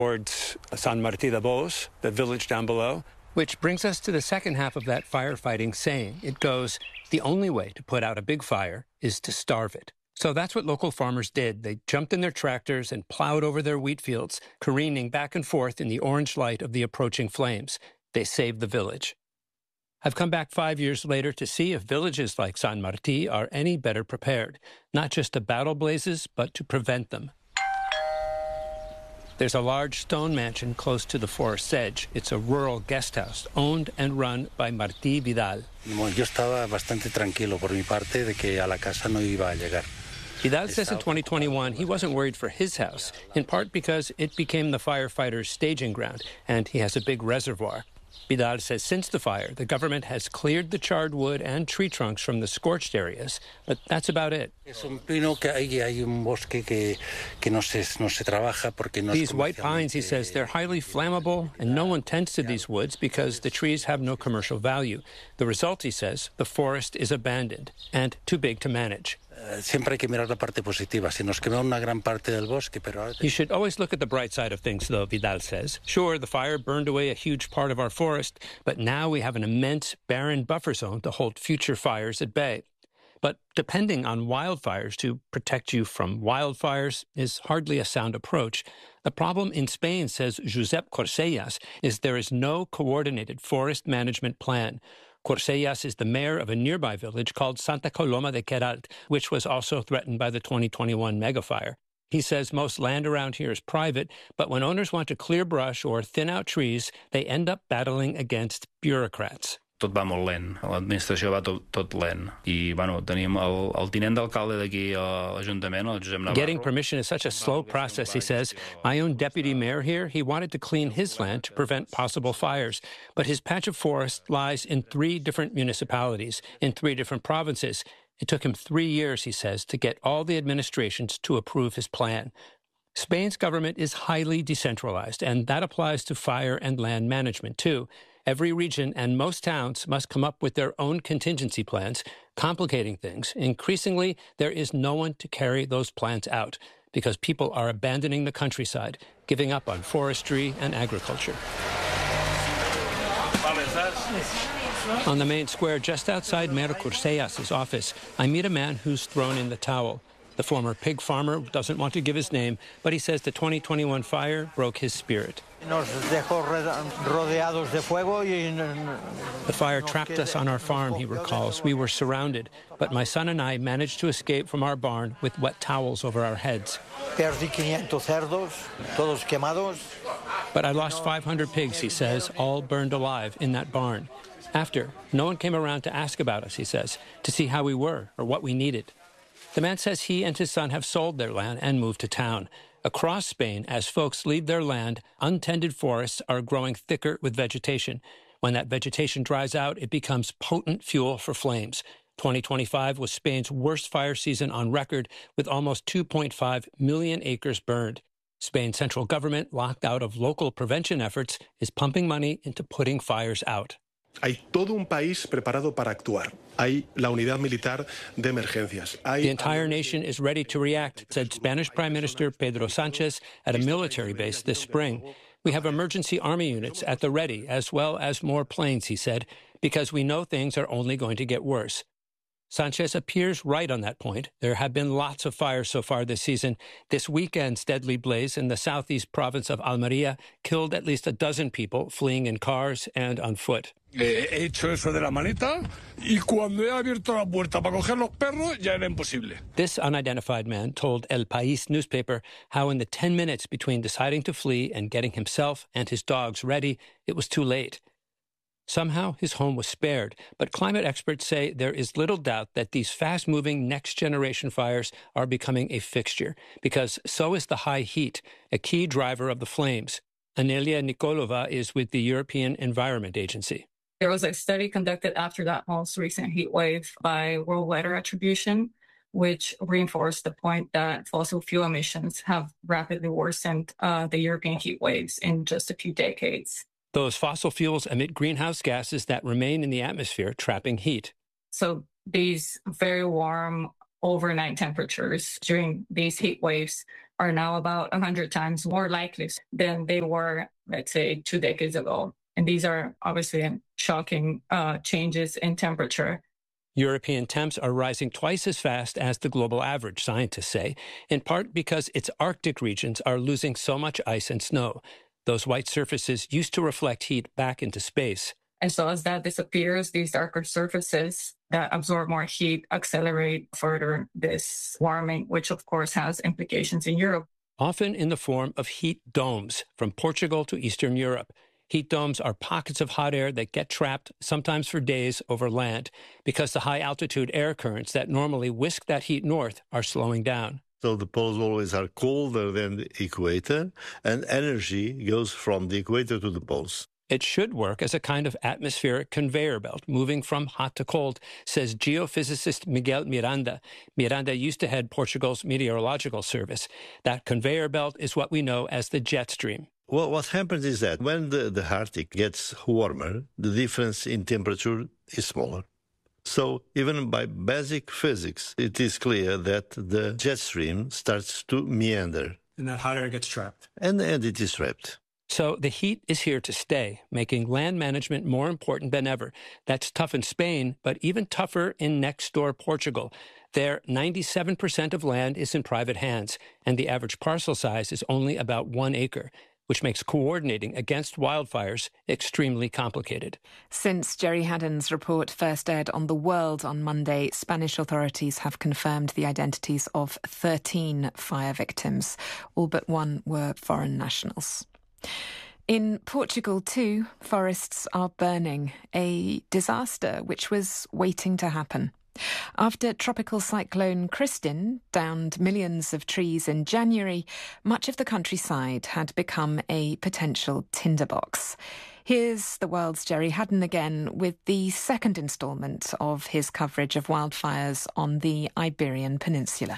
towards San Martí de Bos, the village down below. Which brings us to the second half of that firefighting saying. It goes, the only way to put out a big fire is to starve it. So that's what local farmers did. They jumped in their tractors and plowed over their wheat fields, careening back and forth in the orange light of the approaching flames. They saved the village. I've come back 5 years later to see if villages like San Martí are any better prepared, not just to battle blazes, but to prevent them. There's a large stone mansion close to the forest's edge. It's a rural guest house owned and run by Martí Vidal. Yo estaba bastante tranquilo por mi parte de que a la casa no iba a llegar. Vidal says in 2021 he wasn't worried for his house, in part because it became the firefighters' staging ground, and he has a big reservoir. Vidal says since the fire, the government has cleared the charred wood and tree trunks from the scorched areas, but that's about it. Es un pino que hay un bosque que no se trabaja porque no. These white pines, he says, they're highly flammable, and no one tends to these woods because the trees have no commercial value. The result, he says, the forest is abandoned and too big to manage. Siempre hay que mirar la parte positiva. Se nos quemó una gran parte del bosque, pero... You should always look at the bright side of things, though, Vidal says. Sure, the fire burned away a huge part of our forest, but now we have an immense, barren buffer zone to hold future fires at bay. But depending on wildfires to protect you from wildfires is hardly a sound approach. The problem in Spain, says Josep Corsellas, is there is no coordinated forest management plan. Corsellas is the mayor of a nearby village called Santa Coloma de Queralt, which was also threatened by the 2021 megafire. He says most land around here is private, but when owners want to clear brush or thin out trees, they end up battling against bureaucrats. Tot va molt lent, l'administració va tot lent. I, tenim el tinent d'alcalde d'aquí a l'Ajuntament, el Josep Navarro. Getting permission is such a slow process, he says. My own deputy mayor here, he wanted to clean his land to prevent possible fires. But his patch of forest lies in 3 different municipalities, in 3 different provinces. It took him 3 years, he says, to get all the administrations to approve his plan. Spain's government is highly decentralized, and that applies to fire and land management, too. Every region and most towns must come up with their own contingency plans, complicating things. Increasingly, there is no one to carry those plans out because people are abandoning the countryside, giving up on forestry and agriculture. On the main square just outside Mayor Corsellas' office, I meet a man who's thrown in the towel. The former pig farmer doesn't want to give his name, but he says the 2021 fire broke his spirit. The fire trapped us on our farm, he recalls. We were surrounded, but my son and I managed to escape from our barn with wet towels over our heads. But I lost 500 pigs, he says, all burned alive in that barn. After, no one came around to ask about us, he says, to see how we were or what we needed. The man says he and his son have sold their land and moved to town. Across Spain, as folks leave their land, untended forests are growing thicker with vegetation. When that vegetation dries out, it becomes potent fuel for flames. 2025 was Spain's worst fire season on record, with almost 2.5 million acres burned. Spain's central government, locked out of local prevention efforts, is pumping money into putting fires out. Hay todo un país preparado para actuar. Hay la unidad militar de emergencias. The entire nation is ready to react, said Spanish Prime Minister Pedro Sánchez at a military base this spring. We have emergency army units at the ready, as well as more planes, he said, because we know things are only going to get worse. Sánchez appears right on that point. There have been lots of fires so far this season. This weekend's deadly blaze in the southeast province of Almería killed at least a dozen people fleeing in cars and on foot. He hecho eso de la maleta y cuando he abierto la puerta para coger los perros ya era imposible. This unidentified man told El País newspaper how in the 10 minutes between deciding to flee and getting himself and his dogs ready, it was too late. Somehow his home was spared, but climate experts say there is little doubt that these fast-moving next-generation fires are becoming a fixture, because so is the high heat, a key driver of the flames. Anelia Nikolova is with the European Environment Agency. There was a study conducted after that most recent heat wave by World Weather Attribution, which reinforced the point that fossil fuel emissions have rapidly worsened the European heat waves in just a few decades. Those fossil fuels emit greenhouse gases that remain in the atmosphere, trapping heat. So these very warm overnight temperatures during these heat waves are now about 100 times more likely than they were, let's say, 2 decades ago. And these are obviously shocking changes in temperature. European temps are rising twice as fast as the global average, scientists say, in part because its Arctic regions are losing so much ice and snow. Those white surfaces used to reflect heat back into space. And so as that disappears, these darker surfaces that absorb more heat accelerate further this warming, which of course has implications in Europe. Often in the form of heat domes from Portugal to Eastern Europe. Heat domes are pockets of hot air that get trapped, sometimes for days, over land, because the high-altitude air currents that normally whisk that heat north are slowing down. So the poles always are colder than the equator, and energy goes from the equator to the poles. It should work as a kind of atmospheric conveyor belt, moving from hot to cold, says geophysicist Miguel Miranda. Miranda used to head Portugal's meteorological service. That conveyor belt is what we know as the jet stream. Well, what happens is that when the Arctic gets warmer, the difference in temperature is smaller. So even by basic physics, it is clear that the jet stream starts to meander. And that hot air gets trapped. And it is trapped. So the heat is here to stay, making land management more important than ever. That's tough in Spain, but even tougher in next-door Portugal. There, 97% of land is in private hands, and the average parcel size is only about 1 acre, which makes coordinating against wildfires extremely complicated. Since Gerry Haddon's report first aired on The World on Monday, Spanish authorities have confirmed the identities of 13 fire victims. All but one were foreign nationals. In Portugal, too, forests are burning, a disaster which was waiting to happen. After tropical cyclone Kristin downed millions of trees in January, much of the countryside had become a potential tinderbox. Here's The World's Gerry Haddon again with the second instalment of his coverage of wildfires on the Iberian Peninsula.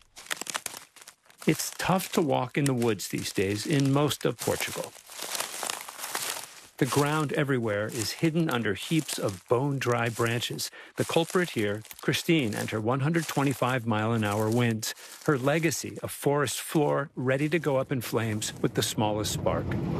It's tough to walk in the woods these days in most of Portugal. The ground everywhere is hidden under heaps of bone-dry branches. The culprit here, Kristin and her 125-mile-an-hour winds. Her legacy, a forest floor ready to go up in flames with the smallest spark.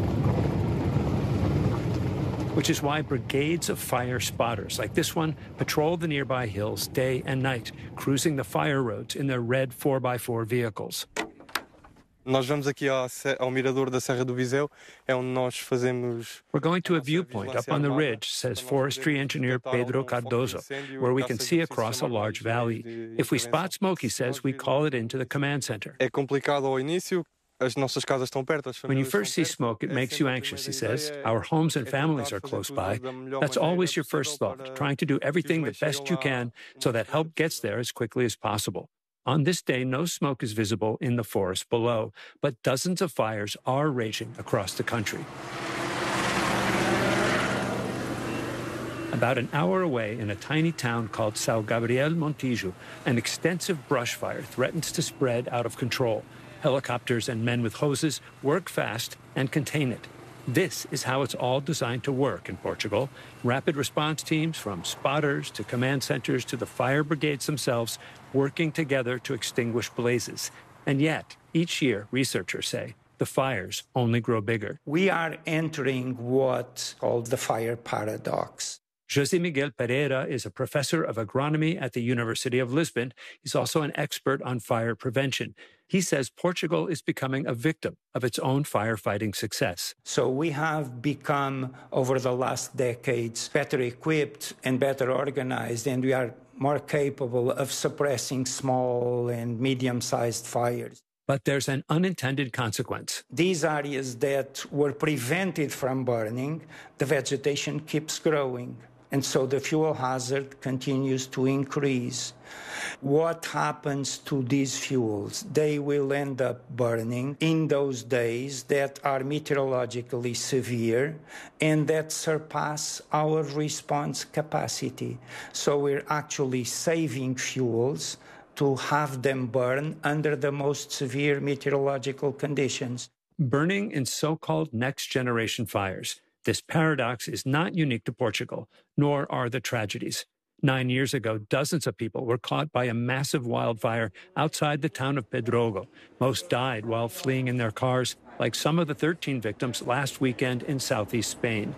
Which is why brigades of fire spotters like this one patrol the nearby hills day and night, cruising the fire roads in their red 4x4 vehicles. Nós vamos aqui ao mirador da Serra do Viseu, onde nós fazemos. We're going to a viewpoint up on the ridge, says forestry engineer Pedro Cardoso, where we can see across a large valley. If we spot smoke, he says, we call it into the command center. É complicado ao início. As nossas casas estão perto. When you first see smoke, it makes you anxious, he says. Our homes and families are close by. That's always your first thought, trying to do everything the best you can so that help gets there as quickly as possible. On this day, no smoke is visible in the forest below, but dozens of fires are raging across the country. About an hour away in a tiny town called São Gabriel Montijo, an extensive brush fire threatens to spread out of control. Helicopters and men with hoses work fast and contain it. This is how it's all designed to work in Portugal. Rapid response teams, from spotters to command centers to the fire brigades themselves, working together to extinguish blazes. And yet, each year, researchers say, the fires only grow bigger. We are entering what's called the fire paradox. José Miguel Pereira is a professor of agronomy at the University of Lisbon. He's also an expert on fire prevention. He says Portugal is becoming a victim of its own firefighting success. So we have become, over the last decades, better equipped and better organized, and we are more capable of suppressing small and medium-sized fires. But there's an unintended consequence. These areas that were prevented from burning, the vegetation keeps growing. And so the fuel hazard continues to increase. What happens to these fuels? They will end up burning in those days that are meteorologically severe and that surpass our response capacity. So we're actually saving fuels to have them burn under the most severe meteorological conditions. Burning in so-called next-generation fires. This paradox is not unique to Portugal, nor are the tragedies. 9 years ago, dozens of people were caught by a massive wildfire outside the town of Pedrogo. Most died while fleeing in their cars, like some of the 13 victims last weekend in southeast Spain.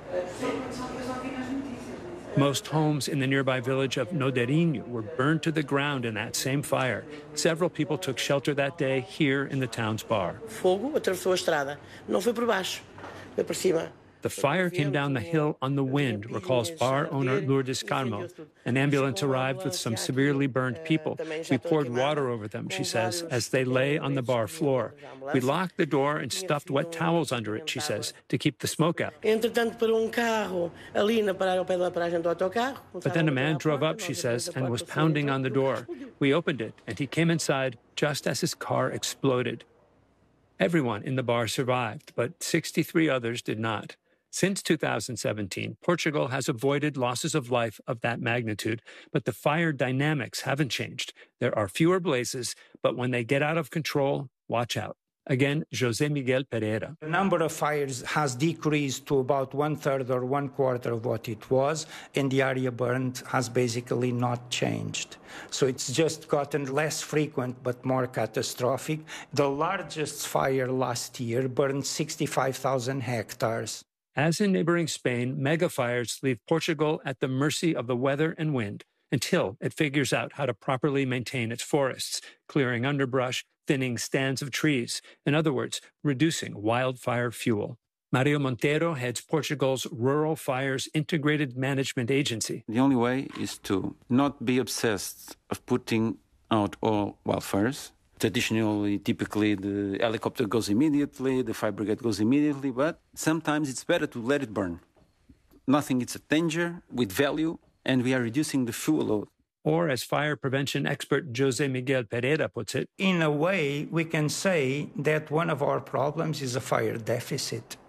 Most homes in the nearby village of Noderinho were burned to the ground in that same fire. Several people took shelter that day here in the town's bar. Fogo atravessou a estrada. Não foi por baixo, foi por cima. The fire came down the hill on the wind, recalls bar owner Lourdes Carmo. An ambulance arrived with some severely burned people. We poured water over them, she says, as they lay on the bar floor. We locked the door and stuffed wet towels under it, she says, to keep the smoke out. But then a man drove up, she says, and was pounding on the door. We opened it, and he came inside just as his car exploded. Everyone in the bar survived, but 63 others did not. Since 2017, Portugal has avoided losses of life of that magnitude, but the fire dynamics haven't changed. There are fewer blazes, but when they get out of control, watch out. Again, José Miguel Pereira. The number of fires has decreased to about 1/3 or 1/4 of what it was, and the area burned has basically not changed. So it's just gotten less frequent but more catastrophic. The largest fire last year burned 65,000 hectares. As in neighboring Spain, megafires leave Portugal at the mercy of the weather and wind until it figures out how to properly maintain its forests, clearing underbrush, thinning stands of trees. In other words, reducing wildfire fuel. Mario Monteiro heads Portugal's Rural Fires Integrated Management Agency. The only way is to not be obsessed of putting out all wildfires. Traditionally, typically, the helicopter goes immediately, the fire brigade goes immediately, but sometimes it's better to let it burn. Nothing is a danger with value, and we are reducing the fuel load. Or, as fire prevention expert José Miguel Pereira puts it, in a way, we can say that one of our problems is a fire deficit.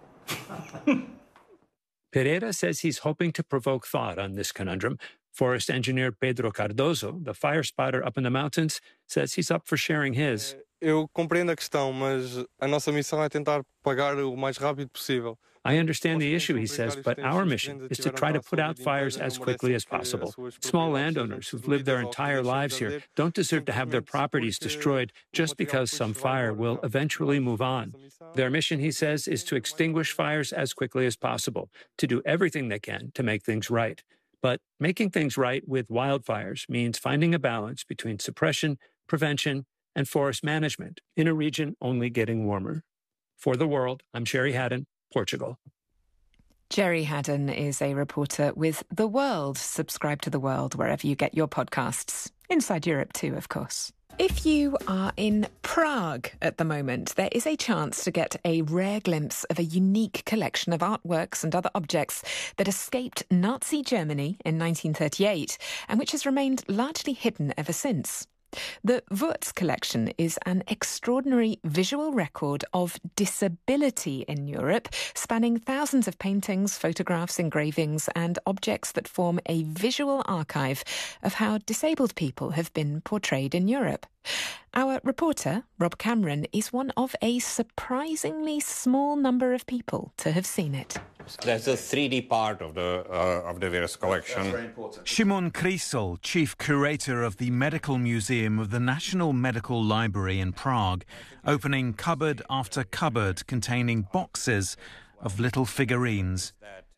Pereira says he's hoping to provoke thought on this conundrum. Forest engineer Pedro Cardoso, the fire spotter up in the mountains, says he's up for sharing his. Eu compreendo a questão, mas a nossa missão é tentar pagar o mais rápido possível. I understand the issue, he says, but our mission is to try to put out fires as quickly as possible. Small landowners who've lived their entire lives here don't deserve to have their properties destroyed just because some fire will eventually move on. Their mission, he says, is to extinguish fires as quickly as possible, to do everything they can to make things right. But making things right with wildfires means finding a balance between suppression, prevention, and forest management in a region only getting warmer. For The World, I'm Sherry Haddon, Portugal. Jerry Haddon is a reporter with The World. Subscribe to The World wherever you get your podcasts. Inside Europe too, of course. If you are in Prague at the moment, there is a chance to get a rare glimpse of a unique collection of artworks and other objects that escaped Nazi Germany in 1938 and which has remained largely hidden ever since. The Wurz collection is an extraordinary visual record of disability in Europe, spanning thousands of paintings, photographs, engravings, and objects that form a visual archive of how disabled people have been portrayed in Europe. Our reporter, Rob Cameron, is one of a surprisingly small number of people to have seen it. That's the 3D part of the Wurz collection. Szymon Krysl, chief curator of the Medical Museum of the National Medical Library in Prague, opening cupboard after cupboard containing boxes of little figurines.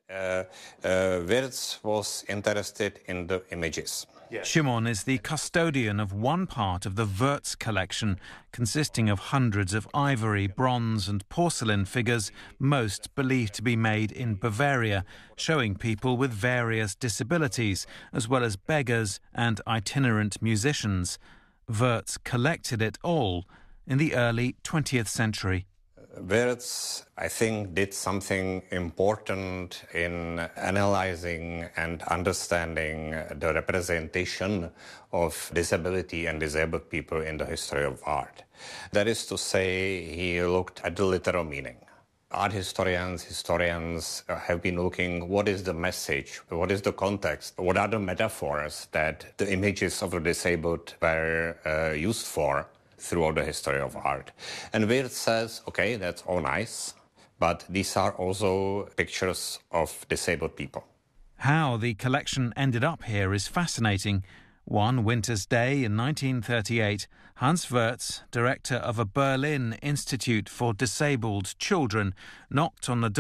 Wurz was interested in the images. Szymon is the custodian of one part of the Wurz collection, consisting of hundreds of ivory, bronze and porcelain figures, most believed to be made in Bavaria, showing people with various disabilities, as well as beggars and itinerant musicians. Wurz collected it all in the early 20th century. Wurz, I think, did something important in analyzing and understanding the representation of disability and disabled people in the history of art. That is to say, he looked at the literal meaning. Art historians have been looking, what is the message, what is the context, what are the metaphors that the images of the disabled were used for throughout the history of art. And Wurz says, okay, that's all nice, but these are also pictures of disabled people. How the collection ended up here is fascinating. One winter's day in 1938, Hans Wurtz, director of a Berlin Institute for Disabled Children, knocked on the door